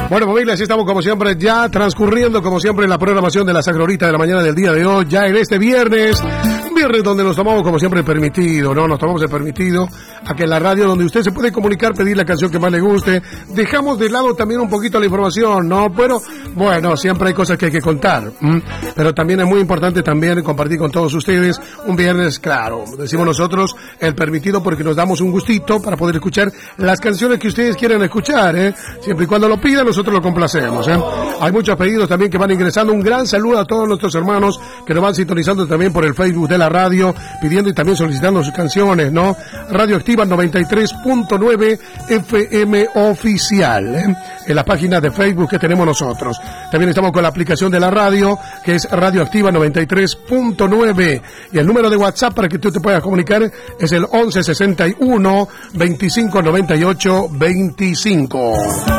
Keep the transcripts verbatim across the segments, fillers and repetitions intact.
Bueno, familia, así estamos como siempre, ya transcurriendo como siempre la programación de la Sacra Horita de la mañana del día de hoy, ya en este viernes, viernes donde nos tomamos como siempre el permitido, ¿no? Nos tomamos el permitido a que en la radio donde usted se puede comunicar, pedir la canción que más le guste, dejamos de lado también un poquito la información, ¿no? Pero, bueno, siempre hay cosas que hay que contar, ¿m? Pero también es muy importante también compartir con todos ustedes un viernes, claro, decimos nosotros, el permitido porque nos damos un gustito para poder escuchar las canciones que ustedes quieren escuchar, ¿eh? Siempre y cuando lo pidan, nosotros lo complacemos, ¿eh? Hay muchos pedidos también que van ingresando. Un gran saludo a todos nuestros hermanos que nos van sintonizando también por el Facebook de la radio, pidiendo y también solicitando sus canciones, ¿no? Radio Activa noventa y tres punto nueve F M oficial, ¿eh? En la página de Facebook que tenemos nosotros. También estamos con la aplicación de la radio, que es Radio Activa noventa y tres punto nueve. Y el número de WhatsApp para que tú te puedas comunicar es el once sesenta y uno veinticinco noventa y ocho veinticinco.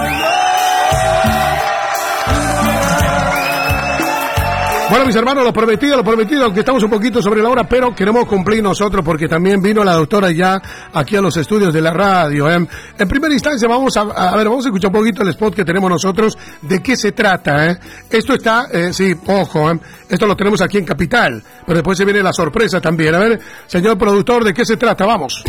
Bueno, mis hermanos, lo prometido, lo prometido, aunque estamos un poquito sobre la hora, pero queremos cumplir nosotros porque también vino la doctora ya aquí a los estudios de la radio, ¿eh? En primera instancia vamos a, a ver, vamos a escuchar un poquito el spot que tenemos nosotros, de qué se trata, ¿eh? Esto está, eh, sí, ojo, ¿eh? Esto lo tenemos aquí en Capital, pero después se viene la sorpresa también. A ver, señor productor, ¿de qué se trata? Vamos.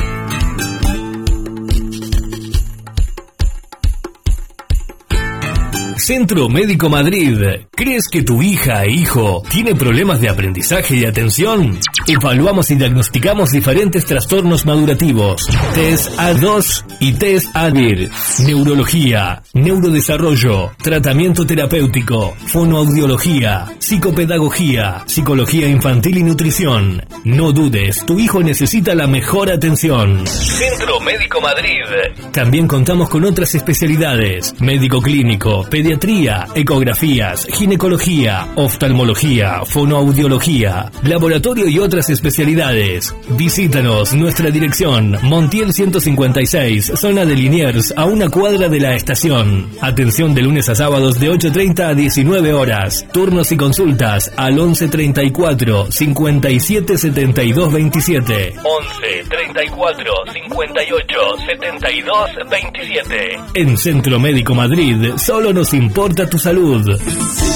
Centro Médico Madrid. ¿Crees que tu hija e hijo tiene problemas de aprendizaje y atención? Evaluamos y diagnosticamos diferentes trastornos madurativos. Test A dos y Test A D I R. Neurología, neurodesarrollo, tratamiento terapéutico, fonoaudiología, psicopedagogía, psicología infantil y nutrición. No dudes, tu hijo necesita la mejor atención. Centro Médico Madrid. También contamos con otras especialidades: médico clínico, pediatría, ecografías, ginecología, oftalmología, fonoaudiología, laboratorio y otras especialidades. Visítanos, nuestra dirección, Montiel ciento cincuenta y seis, zona de Liniers, a una cuadra de la estación. Atención de lunes a sábados de ocho treinta a diecinueve horas. Turnos y consultas al once treinta y cuatro cincuenta y siete setenta y dos veintisiete. once treinta y cuatro cincuenta y ocho setenta y dos veintisiete. En Centro Médico Madrid, solo nos importa tu salud.